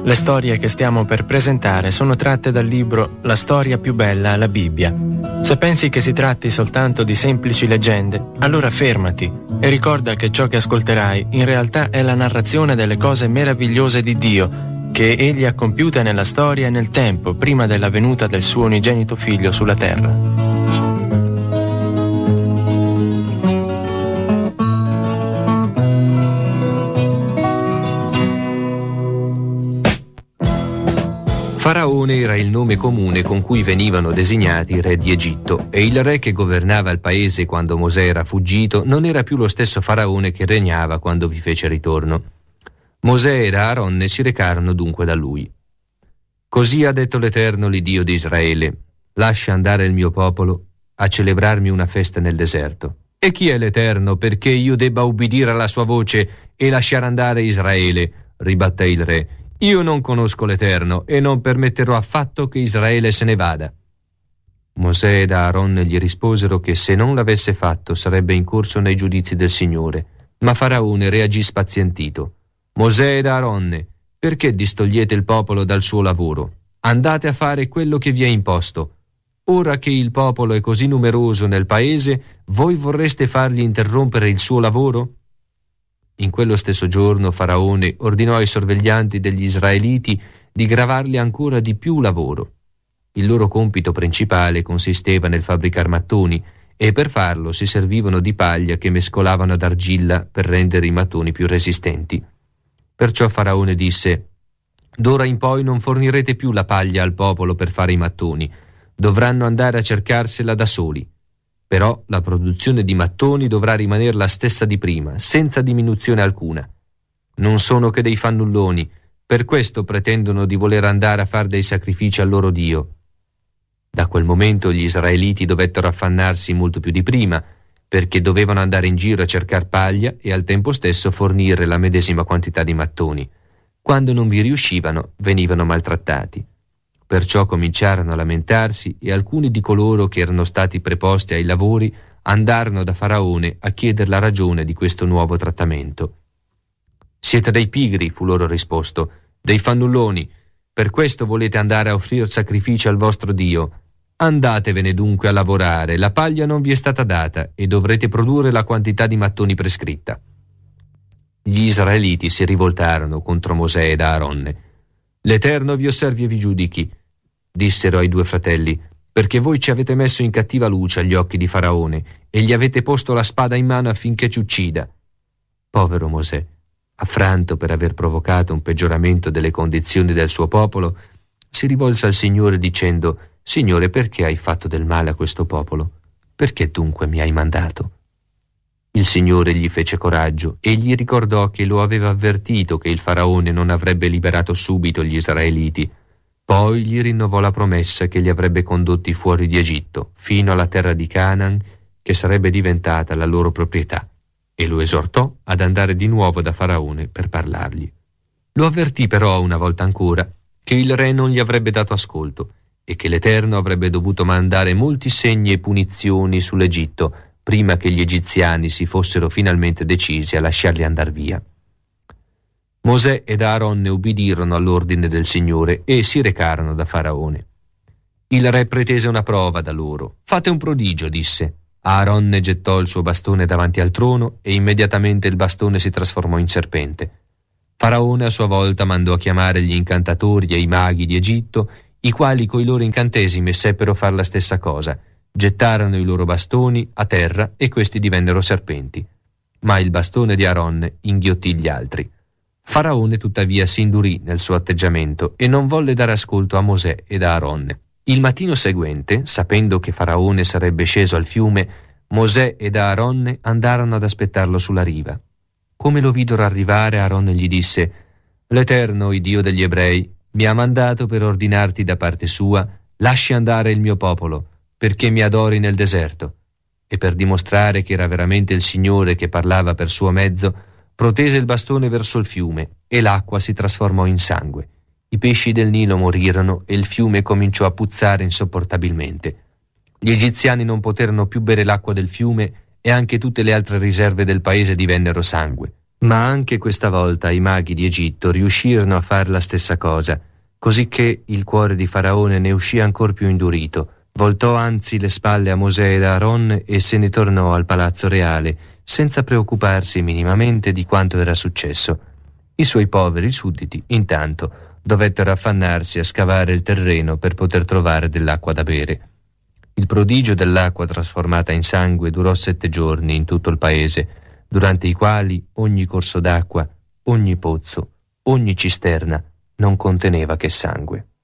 Le storie che stiamo per presentare sono tratte dal libro La storia più bella, la Bibbia. Se pensi che si tratti soltanto di semplici leggende, allora fermati e ricorda che ciò che ascolterai in realtà è la narrazione delle cose meravigliose di Dio che Egli ha compiute nella storia e nel tempo prima della venuta del suo unigenito Figlio sulla terra. Faraone era il nome comune con cui venivano designati i re di Egitto, e il re che governava il paese quando Mosè era fuggito non era più lo stesso Faraone che regnava quando vi fece ritorno. Mosè ed Aaronne si recarono dunque da lui. Così ha detto l'Eterno, l'Iddio di Israele: lascia andare il mio popolo a celebrarmi una festa nel deserto. E chi è l'Eterno perché io debba ubbidire alla sua voce e lasciare andare Israele? Ribatté il re. Io non conosco l'Eterno e non permetterò affatto che Israele se ne vada. Mosè ed Aaronne gli risposero che se non l'avesse fatto sarebbe incorso nei giudizi del Signore. Ma Faraone reagì spazientito. Mosè ed Aaronne, perché distogliete il popolo dal suo lavoro? Andate a fare quello che vi è imposto. Ora che il popolo è così numeroso nel paese, voi vorreste fargli interrompere il suo lavoro? In quello stesso giorno Faraone ordinò ai sorveglianti degli israeliti di gravarli ancora di più lavoro. Il loro compito principale consisteva nel fabbricar mattoni, e per farlo si servivano di paglia che mescolavano ad argilla per rendere i mattoni più resistenti. Perciò Faraone disse: d'ora in poi non fornirete più la paglia al popolo per fare i mattoni, dovranno andare a cercarsela da soli. Però la produzione di mattoni dovrà rimanere la stessa di prima, senza diminuzione alcuna. Non sono che dei fannulloni, per questo pretendono di voler andare a fare dei sacrifici al loro Dio. Da quel momento gli israeliti dovettero affannarsi molto più di prima, perché dovevano andare in giro a cercar paglia e al tempo stesso fornire la medesima quantità di mattoni. Quando non vi riuscivano, venivano maltrattati. Perciò cominciarono a lamentarsi, e alcuni di coloro che erano stati preposti ai lavori andarono da Faraone a chiedere la ragione di questo nuovo trattamento. Siete dei pigri, fu loro risposto, dei fannulloni, per questo volete andare a offrire sacrifici al vostro Dio. Andatevene dunque a lavorare, la paglia non vi è stata data e dovrete produrre la quantità di mattoni prescritta. Gli israeliti si rivoltarono contro Mosè ed Aaronne. L'Eterno vi osservi e vi giudichi, dissero ai due fratelli, perché voi ci avete messo in cattiva luce agli occhi di Faraone e gli avete posto la spada in mano affinché ci uccida. Povero Mosè, affranto per aver provocato un peggioramento delle condizioni del suo popolo, si rivolse al Signore dicendo: Signore, perché hai fatto del male a questo popolo? Perché dunque mi hai mandato? Il Signore gli fece coraggio e gli ricordò che lo aveva avvertito che il Faraone non avrebbe liberato subito gli israeliti. Poi gli rinnovò la promessa che li avrebbe condotti fuori di Egitto, fino alla terra di Canaan, che sarebbe diventata la loro proprietà, e lo esortò ad andare di nuovo da Faraone per parlargli. Lo avvertì però una volta ancora che il re non gli avrebbe dato ascolto e che l'Eterno avrebbe dovuto mandare molti segni e punizioni sull'Egitto prima che gli egiziani si fossero finalmente decisi a lasciarli andar via. Mosè ed Aaronne ubbidirono all'ordine del Signore e si recarono da Faraone. Il re pretese una prova da loro. Fate un prodigio, disse. Aaronne gettò il suo bastone davanti al trono e immediatamente il bastone si trasformò in serpente. Faraone a sua volta mandò a chiamare gli incantatori e i maghi di Egitto, i quali coi loro incantesimi seppero far la stessa cosa. Gettarono i loro bastoni a terra e questi divennero serpenti. Ma il bastone di Aaronne inghiottì gli altri. Faraone tuttavia si indurì nel suo atteggiamento e non volle dare ascolto a Mosè ed a Aaronne. Il mattino seguente, sapendo che Faraone sarebbe sceso al fiume, Mosè ed Aaronne andarono ad aspettarlo sulla riva. Come lo videro arrivare, Aaronne gli disse: «L'Eterno, il Dio degli Ebrei, mi ha mandato per ordinarti da parte sua: lasci andare il mio popolo, perché mi adori nel deserto». E per dimostrare che era veramente il Signore che parlava per suo mezzo, protese il bastone verso il fiume e l'acqua si trasformò in sangue. I pesci del Nilo morirono e il fiume cominciò a puzzare insopportabilmente. Gli egiziani non poterono più bere l'acqua del fiume e anche tutte le altre riserve del paese divennero sangue. Ma anche questa volta i maghi di Egitto riuscirono a fare la stessa cosa, cosicché il cuore di Faraone ne uscì ancor più indurito. Voltò anzi le spalle a Mosè ed Aaron e se ne tornò al palazzo reale, senza preoccuparsi minimamente di quanto era successo. I suoi poveri sudditi, intanto, dovettero affannarsi a scavare il terreno per poter trovare dell'acqua da bere. Il prodigio dell'acqua trasformata in sangue durò 7 giorni in tutto il paese, durante i quali ogni corso d'acqua, ogni pozzo, ogni cisterna non conteneva che sangue.